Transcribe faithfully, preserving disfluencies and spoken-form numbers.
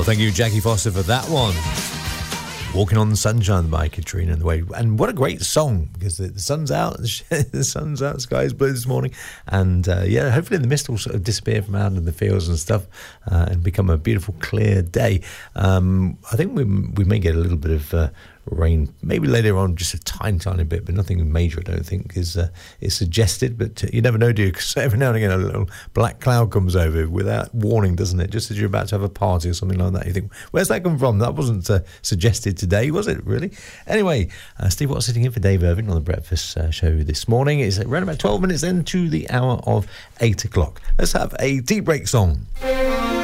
Thank you, Jackie Foster, for that one. Walking on the Sunshine by Katrina and the Way. And what a great song, because the, the sun's out, the sun's out, the sky is blue this morning. And uh, yeah, hopefully the mist will sort of disappear from out in the fields and stuff uh, and become a beautiful, clear day. Um, I think we we may get a little bit of uh, rain, maybe later on, just a tiny, tiny bit, but nothing major, I don't think, is uh, is suggested. But uh, you never know, do you? Because every now and again, a little black cloud comes over without warning, doesn't it? Just as you're about to have a party or something like that, you think, where's that come from? That wasn't uh, suggested today, was it, really? Anyway, uh, Steve Watts sitting in for Dave Irving on the Breakfast uh, Show this morning. It's around about twelve minutes into the hour of eight o'clock. Let's have a tea break song.